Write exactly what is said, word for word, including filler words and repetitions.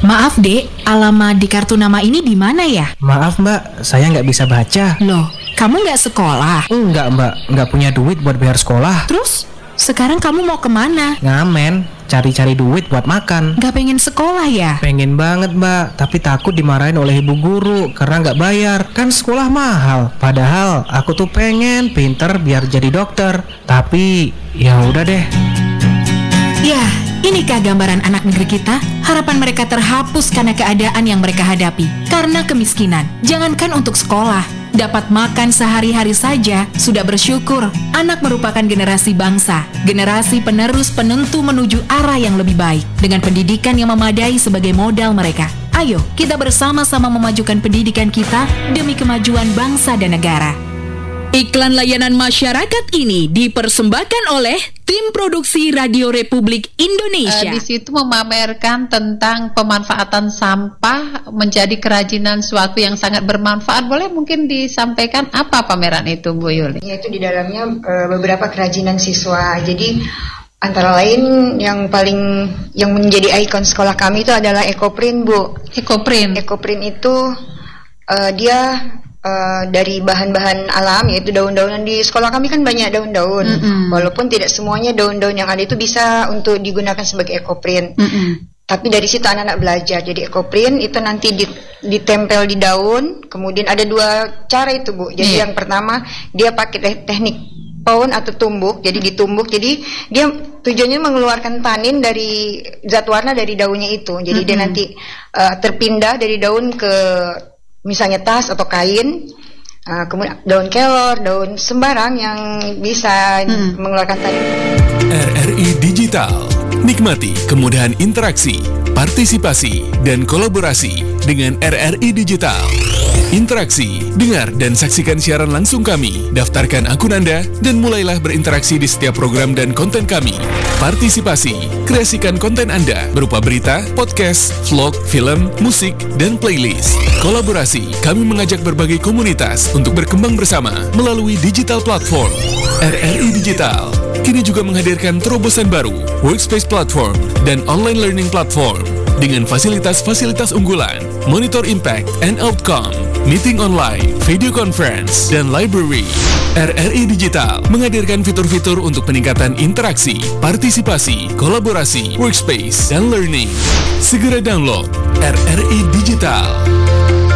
Maaf dek, alamat di kartu nama ini di mana ya? Maaf mbak, saya nggak bisa baca. Loh, kamu nggak sekolah? Enggak mbak, nggak punya duit buat bayar sekolah. Terus, sekarang kamu mau kemana? Ngamen, cari-cari duit buat makan. Nggak pengen sekolah ya? Pengen banget mbak, tapi takut dimarahin oleh ibu guru karena nggak bayar. Kan sekolah mahal. Padahal aku tuh pengen pinter biar jadi dokter. Tapi ya udah deh. Ya, inikah gambaran anak negeri kita? Harapan mereka terhapus karena keadaan yang mereka hadapi. Karena kemiskinan, jangankan untuk sekolah, dapat makan sehari-hari saja sudah bersyukur. Anak merupakan generasi bangsa, generasi penerus penentu menuju arah yang lebih baik, dengan pendidikan yang memadai sebagai modal mereka. Ayo, kita bersama-sama memajukan pendidikan kita demi kemajuan bangsa dan negara. Iklan layanan masyarakat ini dipersembahkan oleh Tim Produksi Radio Republik Indonesia. Uh, di situ memamerkan tentang pemanfaatan sampah menjadi kerajinan suatu yang sangat bermanfaat. Boleh mungkin disampaikan apa pameran itu, Bu Yuli? Yaitu di dalamnya uh, beberapa kerajinan siswa. Jadi antara lain yang paling yang menjadi ikon sekolah kami itu adalah ekoprint, Bu. Ekoprint. Ekoprint itu uh, dia Uh, dari bahan-bahan alam, yaitu daun-daunan. Di sekolah kami kan banyak daun-daun, mm-hmm. walaupun tidak semuanya daun-daun yang ada itu bisa untuk digunakan sebagai ekoprint, mm-hmm. tapi dari situ anak-anak belajar. Jadi ekoprint itu nanti ditempel di daun, kemudian ada dua cara itu, Bu. Jadi yeah. yang pertama dia pakai te- teknik pawn atau tumbuk, jadi ditumbuk, jadi dia tujuannya mengeluarkan tanin dari zat warna dari daunnya itu. Jadi mm-hmm. dia nanti uh, terpindah dari daun ke misalnya tas atau kain, uh, kemudian daun kelor, daun sembarang yang bisa hmm. mengeluarkan tadi. R R I Digital, nikmati kemudahan interaksi, partisipasi, dan kolaborasi dengan R R I Digital. Interaksi, dengar dan saksikan siaran langsung kami, daftarkan akun Anda, dan mulailah berinteraksi di setiap program dan konten kami. Partisipasi, kreasikan konten Anda berupa berita, podcast, vlog, film, musik, dan playlist. Kolaborasi, kami mengajak berbagai komunitas untuk berkembang bersama melalui digital platform. R R I Digital kini juga menghadirkan terobosan baru, workspace platform, dan online learning platform dengan fasilitas-fasilitas unggulan, monitor impact and outcome, meeting online, video conference, dan library. R R I Digital menghadirkan fitur-fitur untuk peningkatan interaksi, partisipasi, kolaborasi, workspace, dan learning. Segera download R R I Digital.